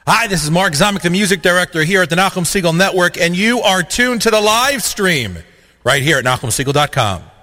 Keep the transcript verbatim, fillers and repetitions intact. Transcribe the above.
Hi, this is Mark Zomick, the music director here at the Nachum Segal Network, and you are tuned to the live stream right here at Nachum Segal dot com.